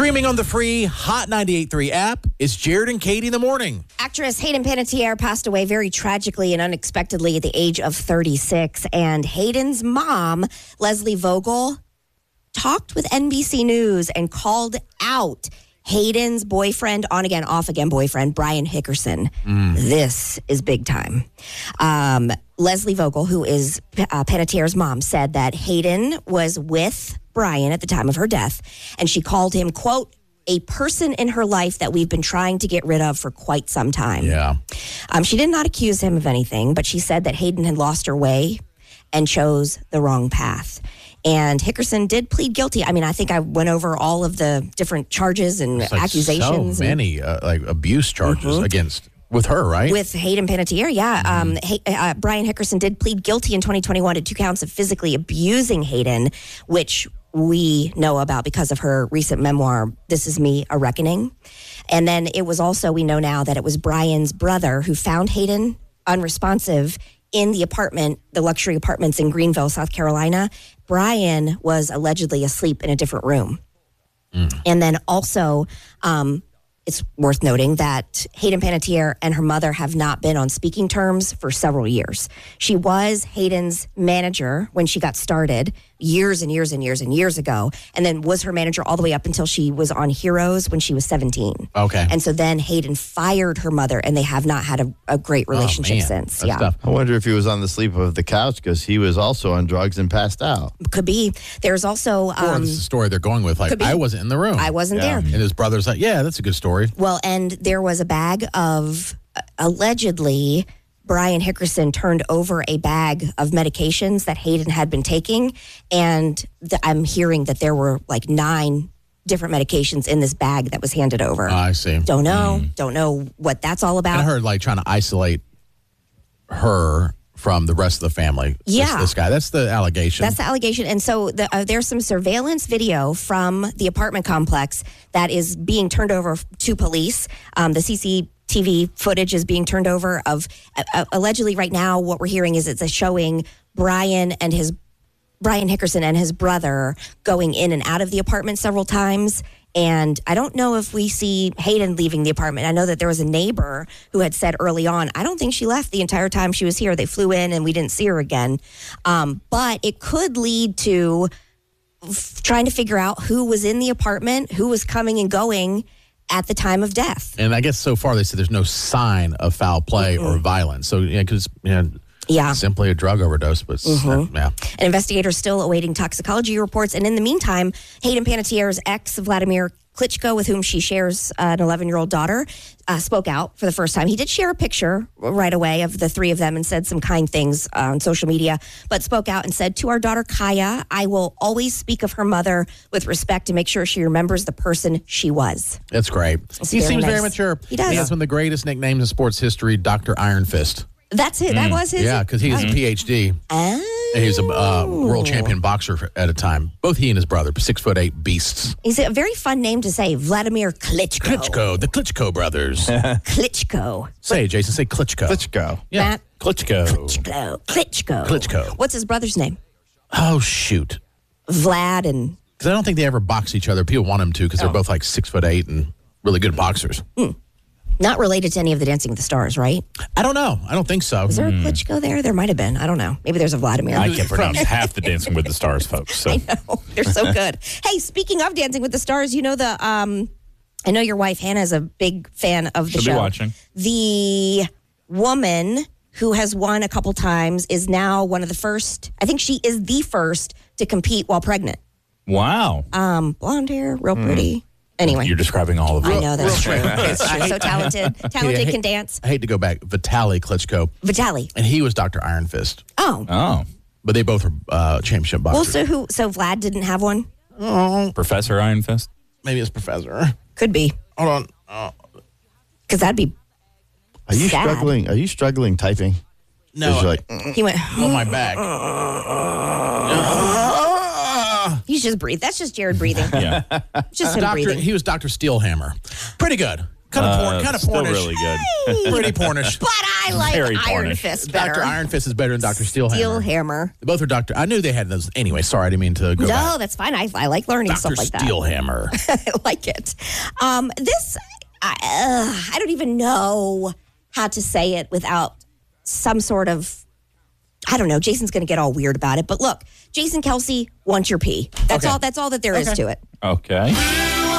Streaming on the free Hot 98.3 app, it's Jared and Katie in the morning. Actress Hayden Panettiere passed away very tragically and unexpectedly at the age of 36. And Hayden's mom, Leslie Vogel, talked with NBC News and called out Hayden's boyfriend, on-again, off-again boyfriend, Brian Hickerson. This is big time. Leslie Vogel, who is Panettiere's mom, said that Hayden was with Brian at the time of her death, and she called him, quote, a person in her life that we've been trying to get rid of for quite some time. Yeah. She did not accuse him of anything, but she said that Hayden had lost her way and chose the wrong path. And Hickerson did plead guilty. I mean, I think I went over all of the different charges and accusations. So many abuse charges with her, right? With Hayden Panettiere, yeah. Brian Hickerson did plead guilty in 2021 to 2 counts of physically abusing Hayden, which we know about because of her recent memoir, This Is Me, A Reckoning. And then it was also, we know now that it was Brian's brother who found Hayden unresponsive in the apartment, the luxury apartments in Greenville, South Carolina. Brian was allegedly asleep in a different room. And then also, it's worth noting that Hayden Panettiere and her mother have not been on speaking terms for several years. She was Hayden's manager when she got started years and years and years and years ago, and then was her manager all the way up until she was on Heroes when she was 17. Okay. And so then Hayden fired her mother, and they have not had a great relationship since. That's tough. I wonder if he was on the sleep of the couch because he was also on drugs and passed out. Could be. There's also... Or this is the story they're going with. Like, I wasn't in the room. I wasn't there. And his brother's like, yeah, that's a good story. Well, and there was a bag of, allegedly, Brian Hickerson turned over a bag of medications that Hayden had been taking. And I'm hearing that there were like 9 different medications in this bag that was handed over. I see. Don't know. Don't know what that's all about. I heard like trying to isolate her from the rest of the family. Yeah. This guy. That's the allegation. That's the allegation. And so there's some surveillance video from the apartment complex that is being turned over to police. The CCTV footage is being turned over of allegedly right now what we're hearing is it's showing Brian Hickerson and his brother going in and out of the apartment several times. And I don't know if we see Hayden leaving the apartment. I know that there was a neighbor who had said early on, I don't think she left the entire time she was here. They flew in and we didn't see her again. But it could lead to trying to figure out who was in the apartment, who was coming and going at the time of death. And I guess so far they said there's no sign of foul play or violence. So, because, simply a drug overdose, but An investigator still awaiting toxicology reports. And in the meantime, Hayden Panettiere's ex, Vladimir Klitschko, with whom she shares an 11-year-old daughter, spoke out for the first time. He did share a picture right away of the 3 of them and said some kind things on social media, but spoke out and said, to our daughter Kaya, I will always speak of her mother with respect to make sure she remembers the person she was. That's great. He seems very nice. mature. He does. He has one of the greatest nicknames in sports history, Dr. Iron Fist. That's it. That was his. Yeah, because he was a PhD. Oh. And he was a world champion boxer at a time. Both he and his brother, 6'8" beasts. He's a very fun name to say, Vladimir Klitschko. Klitschko, the Klitschko brothers. Klitschko. Say, Jason, say Klitschko. Klitschko. Yeah. Matt? Klitschko. Klitschko. What's his brother's name? Oh, shoot. Vlad and... Because I don't think they ever box each other. People want him to because they're both like 6'8" and really good boxers. Not related to any of the Dancing with the Stars, right? I don't know. I don't think so. Is there a Klitschko there? There might have been. I don't know. Maybe there's a Vladimir. I can't pronounce half the Dancing with the Stars folks. So. I know. They're so good. Hey, speaking of Dancing with the Stars, you know I know your wife, Hannah, is a big fan of the She'll show. be watching. The woman who has won a couple times is now one of the first, I think she is the first to compete while pregnant. Wow. Blonde hair, real pretty. Anyway. You're describing all of them. I know, that's true. She's so talented. Talented, can dance. I hate to go back. Vitaly Klitschko. Vitaly. And he was Dr. Iron Fist. Oh. Oh. But they both are championship boxers. Well, so Vlad didn't have one? Professor Iron Fist? Maybe it's Professor. Could be. Hold on. Because that'd be Are you sad. struggling? Are you struggling typing? No. You're like, He went, on my back. he's just breathe. That's just Jared breathing. Yeah. Just him breathing. He was Dr. Steelhammer. Pretty good. Kind of Still pornish. really good. Pretty pornish. But I like Very Iron pornish. Fist better. Dr. Iron Fist is better than Dr. Steelhammer. Steelhammer. Both are Dr. I knew they had those. Anyway, sorry, I didn't mean to go back. No, that's fine. I like learning Dr. stuff like that. Steelhammer. I like it. I don't even know how to say it without some sort of, I don't know. Jason's going to get all weird about it. But look, Jason Kelce wants your pee. That's Okay. all. That's all that there is to it. Okay.